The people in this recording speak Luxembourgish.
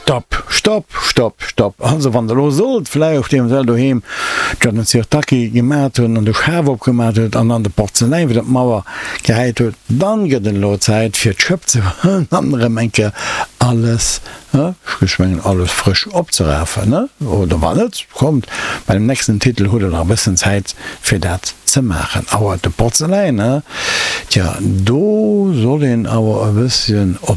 stopp. Also wann der lo sollt vielleicht auf dem du hem Taki gemerk hun an du Schawe opgemerk huet an der Porzellein wie dat Mauer geheit huet, dann gët den Lozeit fir d'Schëpp ze andere Menke alles geschwngen alles frisch opzerafen oder wannet kommt bei dem nächsten Titel huet er bisssen Zeit fir dat ze machen. Aber de Porzellein do soll den awer a bisschen op